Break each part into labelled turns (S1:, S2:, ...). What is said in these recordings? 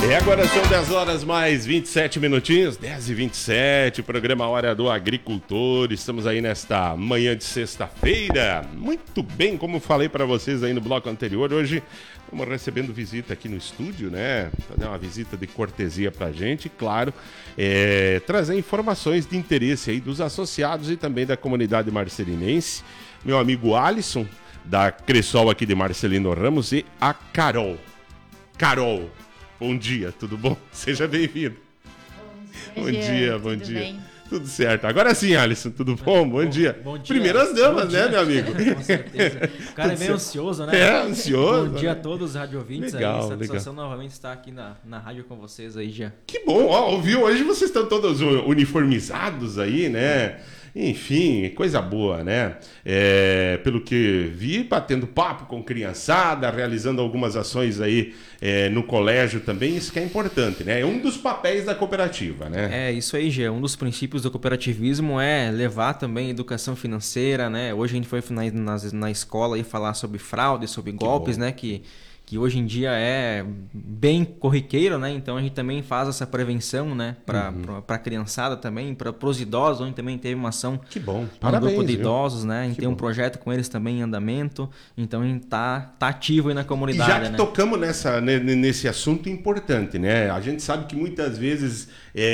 S1: Agora são 10 horas mais 27 minutinhos, 10h27, programa Hora do Agricultor. Estamos aí nesta manhã de sexta-feira. Muito bem, como falei para vocês aí no bloco anterior, hoje estamos recebendo visita aqui no estúdio, né? Fazer uma visita de cortesia pra gente, claro, trazer informações de interesse aí dos associados e também da comunidade marcelinense. Meu amigo Alisson, da Cressol aqui de Marcelino Ramos, e a Carol. Carol, bom dia, tudo bom? Seja bem-vindo.
S2: Bom dia,
S1: bom
S2: tudo
S1: dia.
S2: bem?
S1: Tudo certo. Agora sim, Alisson, tudo bom? Bom dia.
S3: Bom dia.
S1: Primeiras damas,
S3: Bom dia.
S1: né, meu amigo?
S3: Com certeza. O cara é meio ansioso, né?
S1: Ansioso.
S3: Bom dia
S1: né?
S3: a todos os rádio-ouvintes
S1: Legal,
S3: aí. Satisfação novamente estar aqui na rádio com vocês aí, já.
S1: Que bom, ó, ouviu? Hoje vocês estão todos uniformizados aí, né? Enfim, coisa boa, né? Pelo que vi, batendo papo com criançada, realizando algumas ações aí no colégio também, isso que é importante, né? É um dos papéis da cooperativa, né?
S3: Isso aí, Gê. Um dos princípios do cooperativismo é levar também educação financeira, né? Hoje a gente foi na escola e falar sobre fraude, sobre golpes, né? Que hoje em dia é bem corriqueiro, né? Então a gente também faz essa prevenção, né? Para a criançada também, para os idosos, onde também teve uma ação.
S1: Que bom,
S3: Um
S1: parabéns,
S3: grupo de
S1: viu?
S3: idosos, né? A gente
S1: Que
S3: tem um
S1: bom.
S3: projeto com eles também em andamento. Então a gente tá ativo aí na
S1: E
S3: comunidade,
S1: já que
S3: né?
S1: tocamos nesse assunto importante, né? A gente sabe que muitas vezes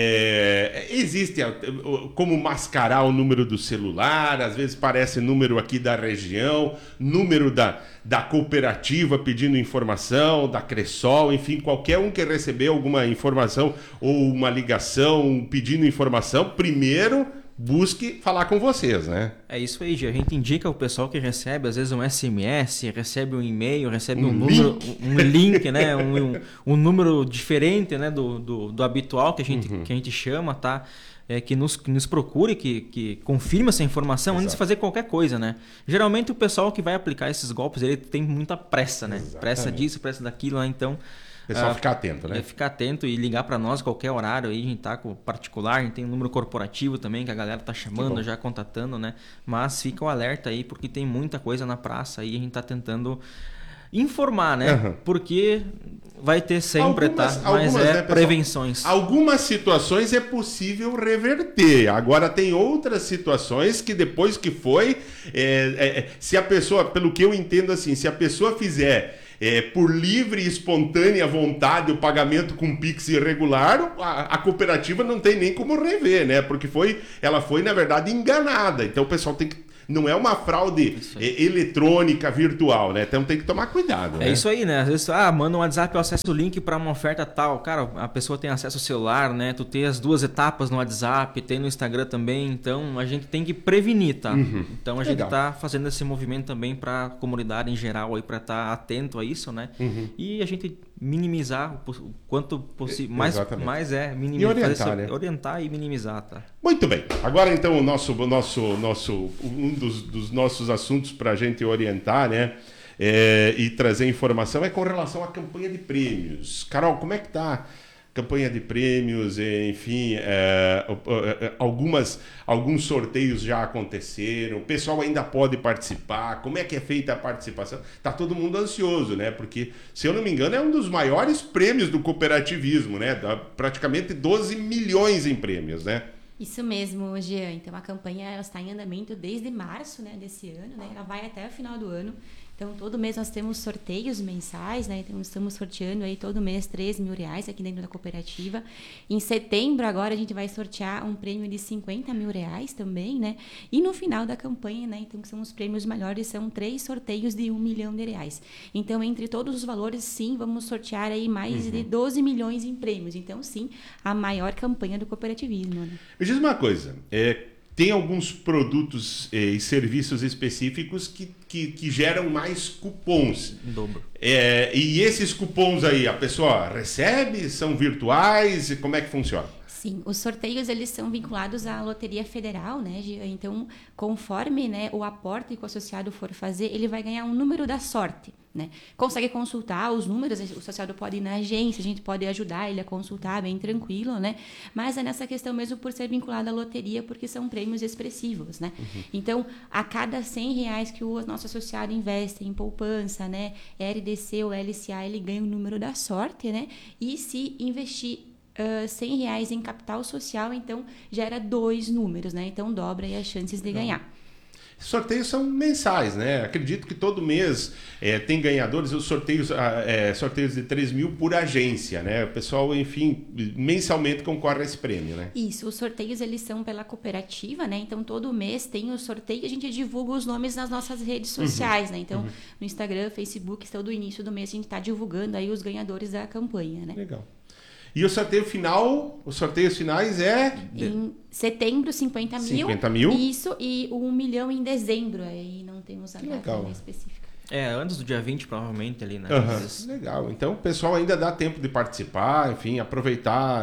S1: existe como mascarar o número do celular, às vezes parece número aqui da região, número da cooperativa pedindo informação, da Cressol, enfim, qualquer um que receber alguma informação ou uma ligação pedindo informação, primeiro busque falar com vocês, né?
S3: É isso aí, Gê. A gente indica o pessoal que recebe, às vezes, um SMS, recebe um e-mail, recebe
S1: Um
S3: um número,
S1: link.
S3: um link, né? Um número diferente, né? do habitual que a gente chama, tá? Que nos procure, que confirme essa informação antes de fazer qualquer coisa, né? Geralmente o pessoal que vai aplicar esses golpes, ele tem muita pressa, né?
S1: Exatamente.
S3: Pressa disso, pressa daquilo, né? Então...
S1: Pessoal, ficar atento, né?
S3: Ficar atento e ligar para nós qualquer horário aí, a gente tá com o particular, a gente tem um número corporativo também que a galera tá chamando, já contatando, né? Mas fica o alerta aí porque tem muita coisa na praça aí, a gente tá tentando informar, né?
S1: Uhum.
S3: Porque vai ter sempre,
S1: Algumas,
S3: mas
S1: né, pessoal?
S3: prevenções.
S1: Algumas situações é possível reverter. Agora tem outras situações que depois que foi, se a pessoa, pelo que eu entendo assim, se a pessoa fizer por livre e espontânea vontade o pagamento com Pix irregular, a cooperativa não tem nem como rever, né? Porque ela foi, na verdade, enganada. Então o pessoal tem que... Não é uma fraude eletrônica, virtual, né? Então tem que tomar cuidado, né?
S3: É isso aí, né? Às vezes, manda um WhatsApp, eu acesso o link para uma oferta tal. Cara, a pessoa tem acesso ao celular, né? Tu tem as duas etapas no WhatsApp, tem no Instagram também. Então, a gente tem que prevenir, tá? Então, a gente tá fazendo esse movimento também para a comunidade em geral aí, para estar atento a isso, né? E a gente minimizar o quanto possível, mais minimizar,
S1: E orientar, né?
S3: Orientar e minimizar, tá?
S1: Muito bem. Agora, então, um dos nossos assuntos para a gente orientar, né? E trazer informação é com relação à campanha de prêmios. Carol, como é que tá a campanha de prêmios? Enfim, alguns sorteios já aconteceram. O pessoal ainda pode participar. Como é que é feita a participação? Tá todo mundo ansioso, né? Porque, se eu não me engano, é um dos maiores prêmios do cooperativismo, né? Dá praticamente 12 milhões em prêmios, né?
S2: Isso mesmo, Jean. Então a campanha ela está em andamento desde março, né, desse ano, né? Ela vai até o final do ano. Então todo mês nós temos sorteios mensais, né? Então estamos sorteando aí todo mês R$3.000 aqui dentro da cooperativa. Em setembro agora a gente vai sortear um prêmio de R$50.000 também, né? E no final da campanha, né? Então que são os prêmios maiores, são 3 sorteios de R$1 milhão. Então entre todos os valores, sim, vamos sortear aí mais de 12 milhões em prêmios. Então sim, a maior campanha do cooperativismo, né?
S1: Me diz uma coisa, tem alguns produtos e serviços específicos que geram mais cupons.
S3: Em dobro.
S1: E esses cupons aí, a pessoa recebe? São virtuais? Como é que funciona?
S2: Sim, os sorteios eles são vinculados à Loteria Federal, né? Então, conforme, né, o aporte que o associado for fazer, ele vai ganhar um número da sorte, né? Consegue consultar os números, o associado pode ir na agência, a gente pode ajudar ele a consultar bem tranquilo, né? Mas é nessa questão mesmo por ser vinculado à loteria, porque são prêmios expressivos, né? Então, a cada R$100 que o nosso associado investe em poupança, né? RDC ou LCA, ele ganha o número da sorte, né? E se investir R$100 em capital social, então gera 2 números, né? Então dobra aí as chances de ganhar.
S1: Sorteios são mensais, né? Acredito que todo mês tem ganhadores, os sorteios de 3 mil por agência, né? O pessoal, enfim, mensalmente concorre a esse prêmio, né?
S2: Isso, os sorteios eles são pela cooperativa, né? Então todo mês tem o sorteio e a gente divulga os nomes nas nossas redes sociais, né? Então no Instagram, Facebook, todo o início do mês a gente está divulgando aí os ganhadores da campanha, né?
S1: Legal. E o sorteio final, os sorteios finais
S2: em setembro, 50 mil.
S1: 50 mil.
S2: Isso, e 1 milhão em dezembro. Aí não temos a data específica.
S3: Antes do dia 20, provavelmente, ali, né?
S1: Legal. Então, o pessoal ainda dá tempo de participar, enfim, aproveitar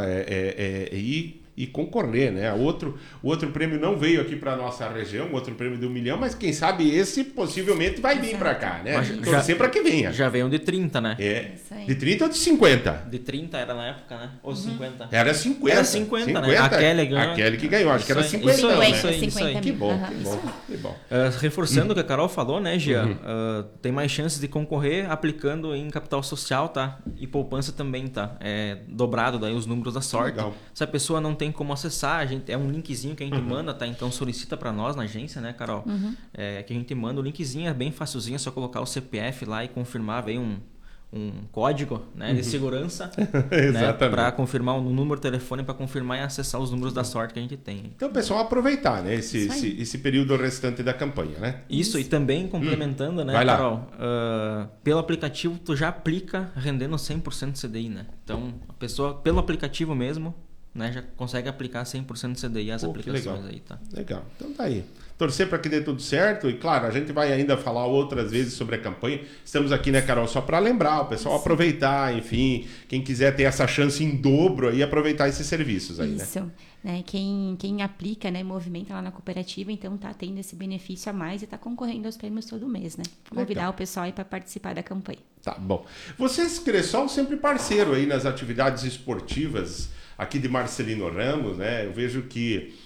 S1: e concorrer, né? O outro prêmio não veio aqui para nossa região, o outro prêmio de 1 milhão, mas quem sabe esse possivelmente vai vir para cá, né? Torcer para que venha.
S3: Já veio um de 30, né?
S1: De 30 ou de 50?
S3: De 30 era na época, né? Ou 50?
S1: Era 50.
S3: Era 50, né? A Kelly ganhou.
S1: A Kelly que ganhou, acho que era 50.
S3: Isso aí.
S1: Que bom.
S3: Reforçando o que a Carol falou, né, Gia? Tem mais chances de concorrer aplicando em capital social, tá? E poupança também, tá? É dobrado daí os números da sorte.
S1: Legal.
S3: Se a pessoa não tem como acessar, é um linkzinho que a gente manda, tá? Então solicita para nós na agência, né, Carol? Que a gente manda o linkzinho, é bem facilzinho, é só colocar o CPF lá e confirmar, vem um código, né, de segurança, né, para confirmar o número de telefone, para confirmar e acessar os números da sorte que a gente tem.
S1: Então, pessoal, aproveitar, né, esse período restante da campanha, né?
S3: Isso, e também complementando, né, Carol, pelo aplicativo tu já aplica rendendo 100% de CDI, né? Então, a pessoa, pelo aplicativo mesmo, né, já consegue aplicar 100% de CDI as aplicações aí, tá?
S1: Legal. Então tá aí. Torcer para que dê tudo certo e, claro, a gente vai ainda falar outras vezes sobre a campanha. Estamos aqui, né, Carol, só para lembrar o pessoal aproveitar, enfim, quem quiser ter essa chance em dobro aí, aproveitar esses serviços aí, né?
S2: Isso. Né? Quem aplica, né, movimenta lá na cooperativa, então tá tendo esse benefício a mais e tá concorrendo aos prêmios todo mês, né? Convidar o pessoal aí para participar da campanha. Tá
S1: bom. Vocês, Cressol, sempre parceiro aí nas atividades esportivas aqui de Marcelino Ramos, né? Eu vejo que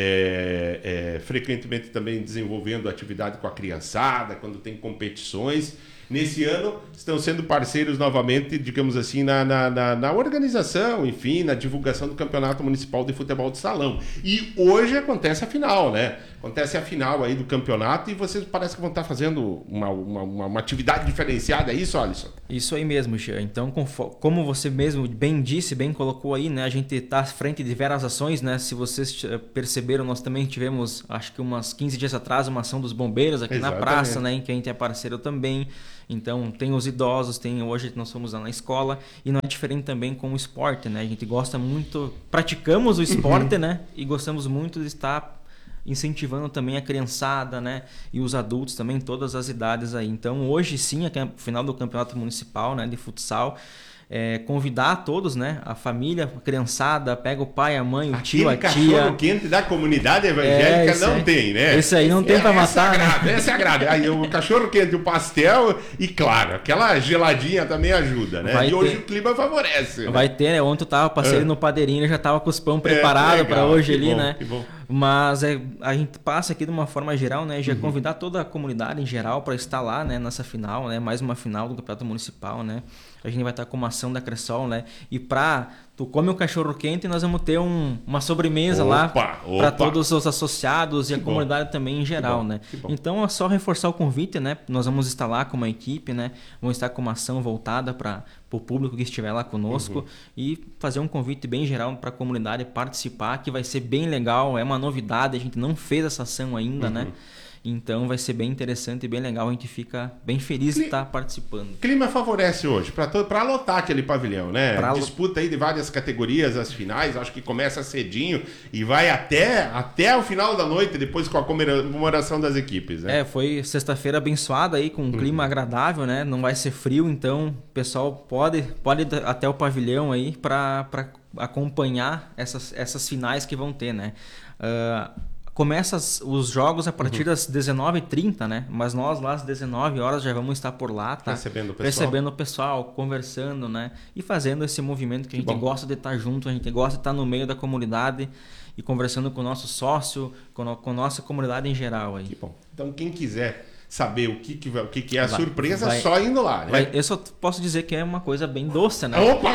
S1: frequentemente também desenvolvendo atividade com a criançada, quando tem competições. Nesse ano, estão sendo parceiros novamente, digamos assim, na organização, enfim, na divulgação do Campeonato Municipal de Futebol de Salão. E hoje acontece a final, né? Acontece a final aí do campeonato e vocês parece que vão estar fazendo uma atividade diferenciada, é isso, Alisson?
S3: Isso aí mesmo, Gia. Então, como você mesmo bem disse, bem colocou aí, né? A gente está à frente de várias ações, né? Se vocês perceberam, nós também tivemos, acho que umas 15 dias atrás, uma ação dos bombeiros aqui na praça, né? Em que a gente é parceiro também. Então, tem os idosos, hoje nós fomos lá na escola e não é diferente também com o esporte, né? A gente gosta muito, praticamos o esporte, né? E gostamos muito de estar incentivando também a criançada, né? E os adultos também, todas as idades aí. Então, hoje sim, aqui é o final do campeonato municipal, né? De futsal. Convidar todos, né? A família, a criançada, pega o pai, a mãe, o tio, a tia.
S1: Cachorro quente da comunidade evangélica não tem, né?
S3: Esse aí não tem pra matar,
S1: essa agrada. Aí o cachorro quente, o pastel e, claro, aquela geladinha também ajuda, né? Hoje o clima favorece.
S3: Vai ter, né? Ontem eu tava passeando no padeirinho, ele já tava com os pão preparado para hoje ali, bom, né? Mas a gente passa aqui de uma forma geral, né? Já convidar toda a comunidade em geral para estar lá, né? Nessa final, né? Mais uma final do Campeonato Municipal, né? A gente vai estar com uma ação da Cressol, né? E tu come um cachorro quente e nós vamos ter uma sobremesa lá para todos os associados e a comunidade também em geral, né? Então é só reforçar o convite, né? Nós vamos estar lá com uma equipe, né? Vamos estar com uma ação voltada para o público que estiver lá conosco e fazer um convite bem geral para a comunidade participar, que vai ser bem legal, é uma novidade, a gente não fez essa ação ainda, né? Então vai ser bem interessante e bem legal, a gente fica bem feliz de estar participando.
S1: O clima favorece hoje para lotar aquele pavilhão, né? Disputa aí de várias categorias, as finais, acho que começa cedinho e vai até o final da noite, depois com a comemoração das equipes, né?
S3: Foi sexta-feira abençoada aí, com um clima agradável, né? Não vai ser frio, então o pessoal pode ir até o pavilhão aí para acompanhar essas finais que vão ter, né? começa os jogos a partir das 19h30, né? Mas nós lá às 19 horas já vamos estar por lá, tá? Recebendo o pessoal, conversando, né? E fazendo esse movimento que a gente gosta de estar junto, a gente gosta de estar no meio da comunidade e conversando com o nosso sócio, com a nossa comunidade em geral aí.
S1: Que bom. Então quem quiser saber o que é a surpresa, é só indo lá, né?
S3: Eu só posso dizer que é uma coisa bem doce, né?
S1: Opa!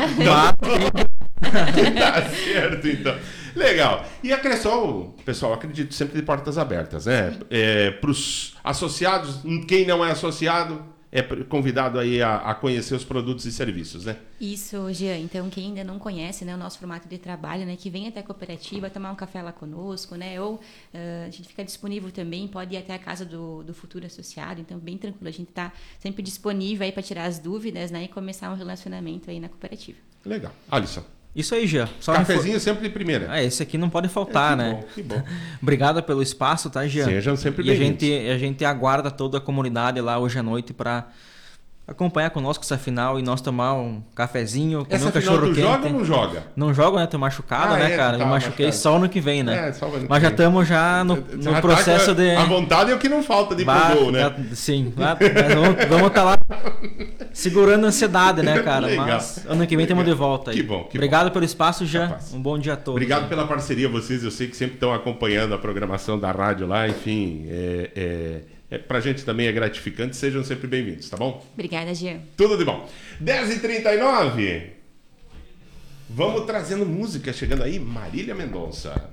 S1: Tá certo, então. Legal. E a Cressol, pessoal, acredito sempre de portas abertas, né? Para os associados, quem não é associado é convidado aí a conhecer os produtos e serviços, né?
S2: Isso, Jean. Então, quem ainda não conhece, né, o nosso formato de trabalho, né, que vem até a cooperativa, tomar um café lá conosco, né? Ou a gente fica disponível também, pode ir até a casa do futuro associado. Então, bem tranquilo. A gente está sempre disponível aí para tirar as dúvidas, né, e começar um relacionamento aí na cooperativa.
S1: Legal. Alisson.
S3: Isso aí, Jean.
S1: Cafezinho sempre de primeira.
S3: Esse aqui não pode faltar, né?
S1: Que bom.
S3: Obrigado pelo espaço, tá, Jean?
S1: Sejam sempre bem-vindos.
S3: E a gente aguarda toda a comunidade lá hoje à noite para acompanhar conosco essa final e nós tomar um cafezinho, comer um cachorro quente.
S1: Joga ou não joga?
S3: Não jogo, né? Tô machucado, né, cara? Me machuquei machucado. Só ano que vem, né?
S1: Só ano que vem.
S3: Mas já estamos no processo de...
S1: A vontade é o que não falta de ir pro gol, né?
S3: Sim. Vamos estar lá segurando a ansiedade, né, cara?
S1: Legal.
S3: Mas ano que vem estamos de volta aí.
S1: Que bom.
S3: Obrigado pelo espaço, Jean. Um bom dia a todos.
S1: Obrigado pela parceria, vocês. Eu sei que sempre estão acompanhando a programação da rádio lá. Enfim, pra gente também é gratificante. Sejam sempre bem-vindos, tá bom?
S2: Obrigada, Jean.
S1: Tudo de bom. 10h39. Vamos trazendo música. Chegando aí, Marília Mendonça.